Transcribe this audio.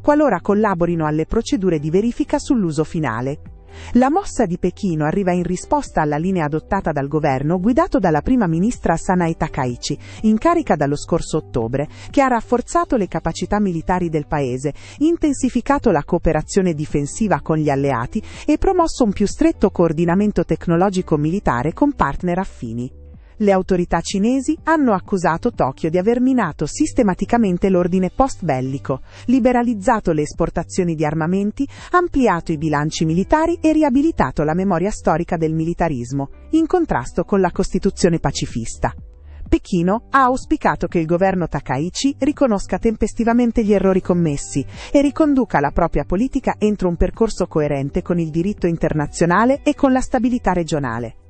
qualora collaborino alle procedure di verifica sull'uso finale. La mossa di Pechino arriva in risposta alla linea adottata dal governo guidato dalla prima ministra Sanae Takaichi, in carica dallo scorso ottobre, che ha rafforzato le capacità militari del paese, intensificato la cooperazione difensiva con gli alleati e promosso un più stretto coordinamento tecnologico-militare con partner affini. Le autorità cinesi hanno accusato Tokyo di aver minato sistematicamente l'ordine post-bellico, liberalizzato le esportazioni di armamenti, ampliato i bilanci militari e riabilitato la memoria storica del militarismo, in contrasto con la Costituzione pacifista. Pechino ha auspicato che il governo Takaichi riconosca tempestivamente gli errori commessi e riconduca la propria politica entro un percorso coerente con il diritto internazionale e con la stabilità regionale.